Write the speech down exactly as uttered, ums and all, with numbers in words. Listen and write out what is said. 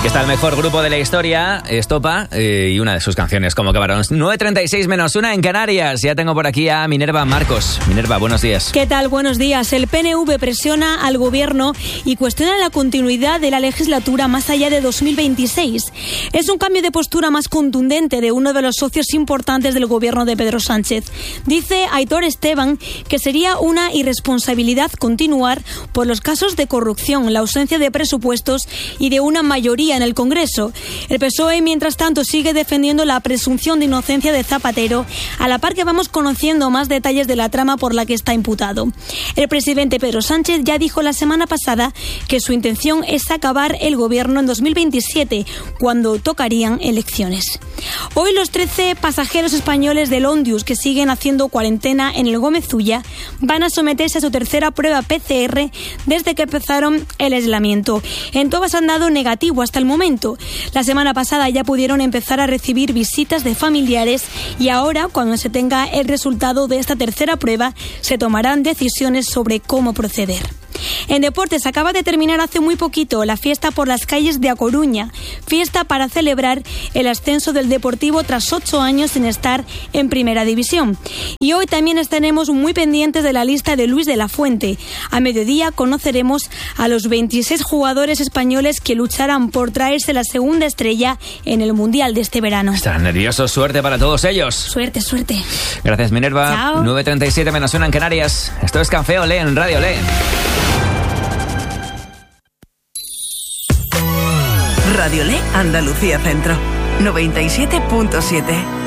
Aquí está el mejor grupo de la historia, Estopa, eh, y una de sus canciones, como acabaron. nueve treinta y seis menos una en Canarias. Ya tengo por aquí a Minerva Marcos. Minerva, buenos días. ¿Qué tal? Buenos días. El P N V presiona al gobierno y cuestiona la continuidad de la legislatura más allá de dos mil veintiséis. Es un cambio de postura más contundente de uno de los socios importantes del gobierno de Pedro Sánchez. Dice Aitor Esteban que sería una irresponsabilidad continuar por los casos de corrupción, la ausencia de presupuestos y de una mayoría en el Congreso. El P S O E, mientras tanto, sigue defendiendo la presunción de inocencia de Zapatero, a la par que vamos conociendo más detalles de la trama por la que está imputado. El presidente Pedro Sánchez ya dijo la semana pasada que su intención es acabar el gobierno en dos mil veintisiete, cuando tocarían elecciones. Hoy los trece pasajeros españoles del Ondius que siguen haciendo cuarentena en el Gómez Ulla van a someterse a su tercera prueba P C R desde que empezaron el aislamiento. En todas han dado negativo hasta el momento. La semana pasada ya pudieron empezar a recibir visitas de familiares y ahora, cuando se tenga el resultado de esta tercera prueba, se tomarán decisiones sobre cómo proceder. En deportes, acaba de terminar hace muy poquito la fiesta por las calles de A Coruña, fiesta para celebrar el ascenso del Deportivo tras ocho años sin estar en Primera División. Y hoy también estaremos muy pendientes de la lista de Luis de la Fuente. A mediodía conoceremos a los veintiséis jugadores españoles que lucharán por traerse la segunda estrella en el Mundial de este verano. Están nerviosos, suerte para todos ellos. Suerte, suerte. Gracias, Minerva. Chao. nueve treinta y siete menos una en Canarias. Esto es Café Olé en Radio Olé. Radio Olé, Andalucía Centro, noventa y siete punto siete.